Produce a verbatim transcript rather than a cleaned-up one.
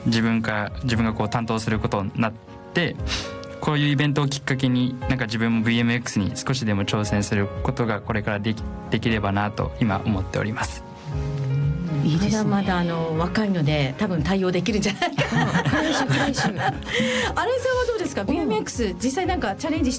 自分か自分がこう担当することになって、こういうイベントをきっかけになんか自分も ブイエムエックス に少しでも挑戦することがこれからでき、できればなと今思っております。 いいですね、 まだまだあの若いので多分対応できるんじゃないかな。新井さんはどうですか？ ビーエムエックス 実際なんかチャレンジし